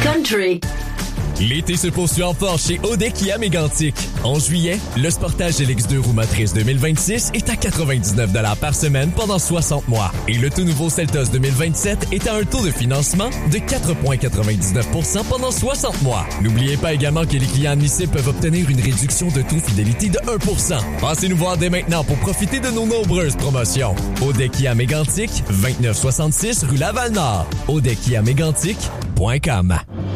Country. L'été se poursuit en force chez Audet Kia Mégantic. En juillet, le Sportage LX2 roue motrice 2026 est à 99 $ par semaine pendant 60 mois. Et le tout nouveau Seltos 2027 est à un taux de financement de 4,99% pendant 60 mois. N'oubliez pas également que les clients admissibles peuvent obtenir une réduction de taux fidélité de 1%. Passez nous voir dès maintenant pour profiter de nos nombreuses promotions. Audet Kia Mégantic, 2966 rue Laval-Nord. audetkiamégantic.com.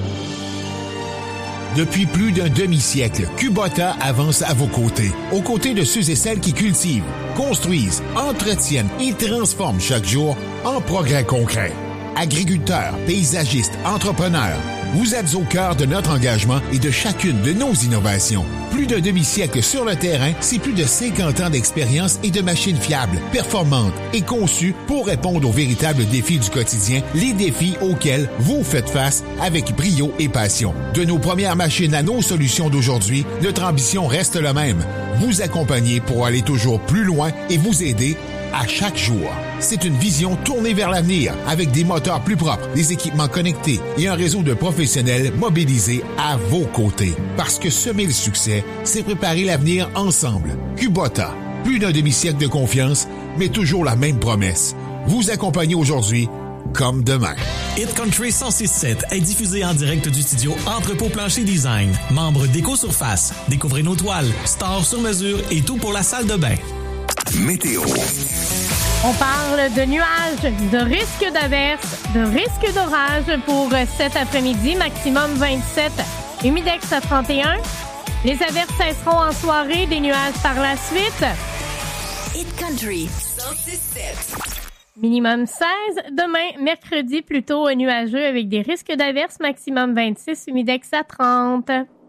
Depuis plus d'un demi-siècle, Kubota avance à vos côtés. Aux côtés de ceux et celles qui cultivent, construisent, entretiennent et transforment chaque jour en progrès concret. Agriculteurs, paysagistes, entrepreneurs, vous êtes au cœur de notre engagement et de chacune de nos innovations. Plus d'un demi-siècle sur le terrain, c'est plus de 50 ans d'expérience et de machines fiables, performantes et conçues pour répondre aux véritables défis du quotidien, les défis auxquels vous faites face avec brio et passion. De nos premières machines à nos solutions d'aujourd'hui, notre ambition reste la même. Vous accompagner pour aller toujours plus loin et vous aider à chaque jour. C'est une vision tournée vers l'avenir, avec des moteurs plus propres, des équipements connectés et un réseau de professionnels mobilisés à vos côtés. Parce que semer le succès, c'est préparer l'avenir ensemble. Kubota, plus d'un demi-siècle de confiance, mais toujours la même promesse. Vous accompagner aujourd'hui comme demain. Hit Country 106.7 est diffusé en direct du studio Entrepôt Plancher Design, membre d'Éco-Surface. Découvrez nos toiles, stores sur mesure et tout pour la salle de bain. Météo. On parle de nuages, de risques d'averses, de risques d'orage pour cet après-midi, maximum 27, humidex à 31. Les averses cesseront en soirée, des nuages par la suite. Hit Country 106.7. Minimum 16. Demain, mercredi, plutôt nuageux avec des risques d'averses, maximum 26, humidex à 30.